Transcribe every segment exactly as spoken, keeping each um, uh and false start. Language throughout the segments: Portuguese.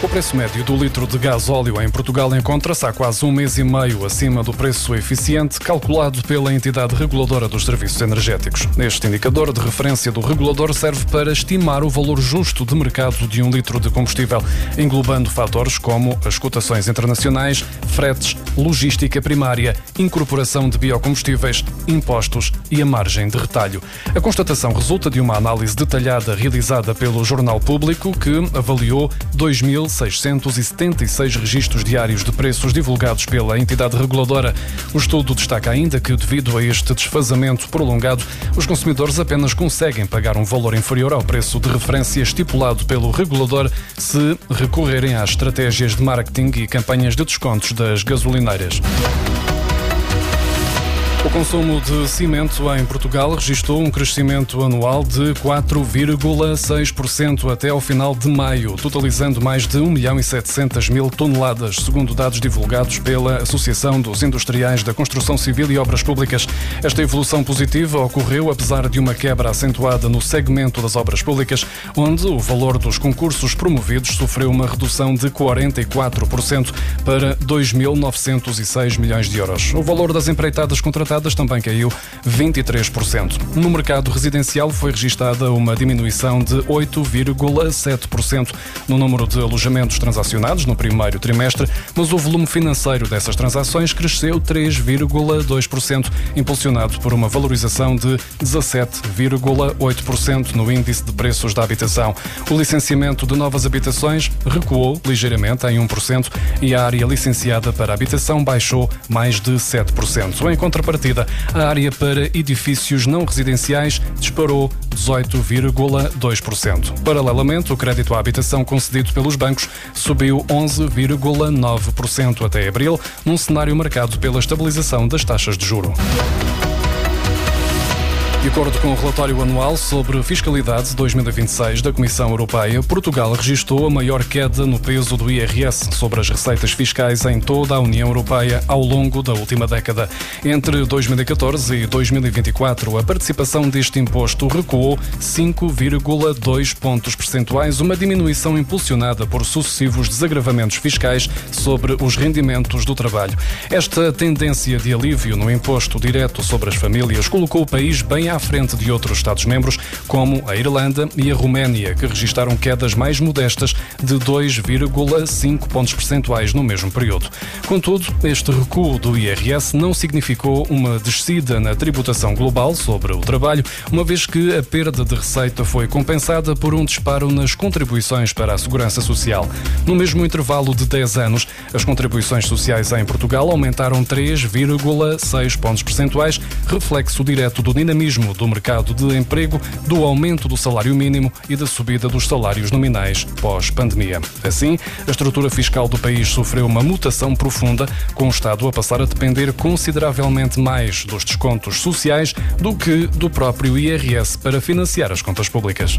O preço médio do litro de gás óleo em Portugal encontra-se há quase um mês e meio acima do preço eficiente calculado pela entidade reguladora dos serviços energéticos. Este indicador de referência do regulador serve para estimar o valor justo de mercado de um litro de combustível, englobando fatores como as cotações internacionais, fretes, logística primária, incorporação de biocombustíveis, impostos e a margem de retalho. A constatação resulta de uma análise detalhada realizada pelo Jornal Público, que avaliou dois mil seiscentos e setenta e seis registros diários de preços divulgados pela entidade reguladora. O estudo destaca ainda que, devido a este desfazamento prolongado, os consumidores apenas conseguem pagar um valor inferior ao preço de referência estipulado pelo regulador se recorrerem às estratégias de marketing e campanhas de descontos das gasolineiras. O consumo de cimento em Portugal registrou um crescimento anual de quatro vírgula seis por cento até ao final de maio, totalizando mais de um milhão e setecentas mil toneladas, segundo dados divulgados pela Associação dos Industriais da Construção Civil e Obras Públicas. Esta evolução positiva ocorreu apesar de uma quebra acentuada no segmento das obras públicas, onde o valor dos concursos promovidos sofreu uma redução de quarenta e quatro por cento para dois mil novecentos e seis milhões de euros. O valor das empreitadas contratadas também caiu vinte e três por cento. No mercado residencial foi registada uma diminuição de oito vírgula sete por cento no número de alojamentos transacionados no primeiro trimestre, mas o volume financeiro dessas transações cresceu três vírgula dois por cento, impulsionado por uma valorização de dezassete vírgula oito por cento no índice de preços da habitação. O licenciamento de novas habitações recuou ligeiramente em um por cento e a área licenciada para habitação baixou mais de sete por cento. Em contrapartida, a área para edifícios não residenciais disparou dezoito vírgula dois por cento. Paralelamente, o crédito à habitação concedido pelos bancos subiu onze vírgula nove por cento até abril, num cenário marcado pela estabilização das taxas de juro. De acordo com o relatório anual sobre fiscalidade dois mil e vinte e seis da Comissão Europeia, Portugal registrou a maior queda no peso do I R S sobre as receitas fiscais em toda a União Europeia ao longo da última década. Entre dois mil e catorze e dois mil e vinte e quatro, a participação deste imposto recuou cinco vírgula dois pontos percentuais, uma diminuição impulsionada por sucessivos desagravamentos fiscais sobre os rendimentos do trabalho. Esta tendência de alívio no imposto direto sobre as famílias colocou o país bem à à frente de outros Estados-membros, como a Irlanda e a Roménia, que registaram quedas mais modestas de dois vírgula cinco pontos percentuais no mesmo período. Contudo, este recuo do I R S não significou uma descida na tributação global sobre o trabalho, uma vez que a perda de receita foi compensada por um disparo nas contribuições para a Segurança Social. No mesmo intervalo de dez anos, as contribuições sociais em Portugal aumentaram três vírgula seis pontos percentuais, reflexo direto do dinamismo do mercado de emprego, do aumento do salário mínimo e da subida dos salários nominais pós-pandemia. Assim, a estrutura fiscal do país sofreu uma mutação profunda, com o Estado a passar a depender consideravelmente mais dos descontos sociais do que do próprio I R S para financiar as contas públicas.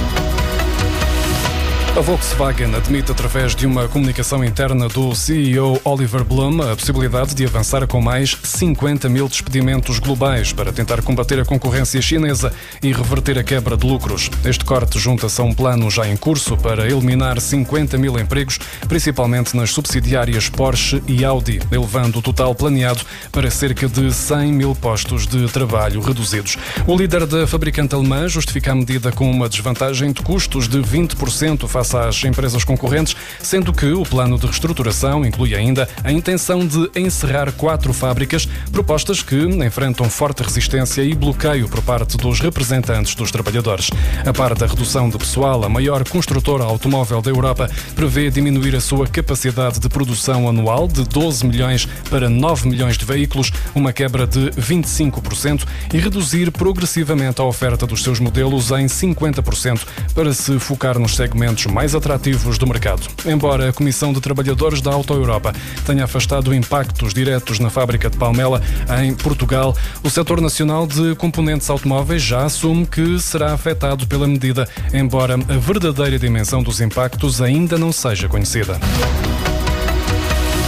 A Volkswagen admite, através de uma comunicação interna do C E O Oliver Blume, a possibilidade de avançar com mais cinquenta mil despedimentos globais para tentar combater a concorrência chinesa e reverter a quebra de lucros. Este corte junta-se a um plano já em curso para eliminar cinquenta mil empregos, principalmente nas subsidiárias Porsche e Audi, elevando o total planeado para cerca de cem mil postos de trabalho reduzidos. O líder da fabricante alemã justifica a medida com uma desvantagem de custos de vinte por cento face às empresas concorrentes, sendo que o plano de reestruturação inclui ainda a intenção de encerrar quatro fábricas, propostas que enfrentam forte resistência e bloqueio por parte dos representantes dos trabalhadores. A par da redução de pessoal, a maior construtora automóvel da Europa prevê diminuir a sua capacidade de produção anual de doze milhões para nove milhões de veículos, uma quebra de vinte e cinco por cento, e reduzir progressivamente a oferta dos seus modelos em cinquenta por cento para se focar nos segmentos mais atrativos do mercado. Embora a Comissão de Trabalhadores da Auto Europa tenha afastado impactos diretos na fábrica de Palmela, em Portugal, o setor nacional de componentes automóveis já assume que será afetado pela medida, embora a verdadeira dimensão dos impactos ainda não seja conhecida.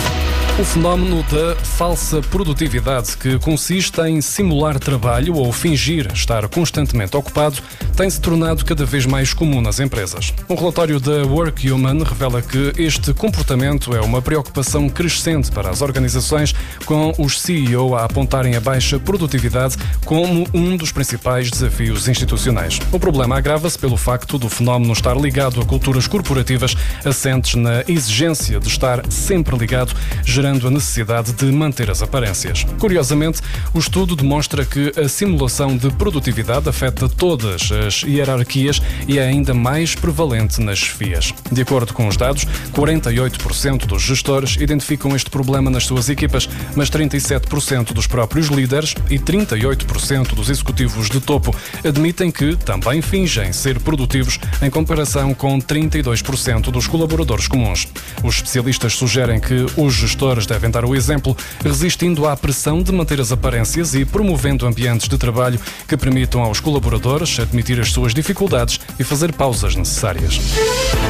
O fenómeno da falsa produtividade, que consiste em simular trabalho ou fingir estar constantemente ocupado, tem-se tornado cada vez mais comum nas empresas. Um relatório da Workhuman revela que este comportamento é uma preocupação crescente para as organizações, com os C E O a apontarem a baixa produtividade como um dos principais desafios institucionais. O problema agrava-se pelo facto do fenómeno estar ligado a culturas corporativas assentes na exigência de estar sempre ligado, gerando a necessidade de manter as aparências. Curiosamente, o estudo demonstra que a simulação de produtividade afeta todas as hierarquias e é ainda mais prevalente nas chefias. De acordo com os dados, quarenta e oito por cento dos gestores identificam este problema nas suas equipas, mas trinta e sete por cento dos próprios líderes e trinta e oito por cento dos executivos de topo admitem que também fingem ser produtivos, em comparação com trinta e dois por cento dos colaboradores comuns. Os especialistas sugerem que os gestores devem dar o exemplo, resistindo à pressão de manter as aparências e promovendo ambientes de trabalho que permitam aos colaboradores admitir as suas dificuldades e fazer pausas necessárias.